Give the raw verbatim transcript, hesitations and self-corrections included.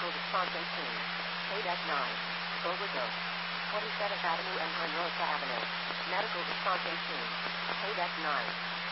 Medical response eighteen. K-Deck nine. Overdose. twenty-seventh Avenue and Ponderosa Avenue. Medical response eighteen. K-Deck nine.